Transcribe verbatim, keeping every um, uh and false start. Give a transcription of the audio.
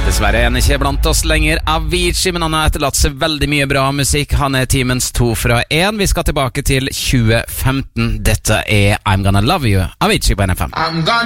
Dessverre er han ikke blant oss lenger, Avicii, men han har etterlatt seg veldig mye bra musikk. Han er timens to fra en. Vi skal tilbake til tjue femten. Dette er I'm Gonna Love You, Avicii på N F M. I'm gonna